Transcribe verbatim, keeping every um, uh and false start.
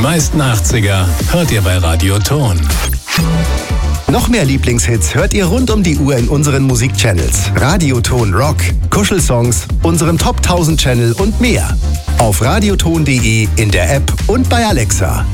meisten achtziger hört ihr bei Radioton. Noch mehr Lieblingshits hört ihr rund um die Uhr in unseren Musikchannels. Radioton Rock, Kuschelsongs, unserem Top tausend Channel und mehr. Auf radioton punkt de, in der App und bei Alexa.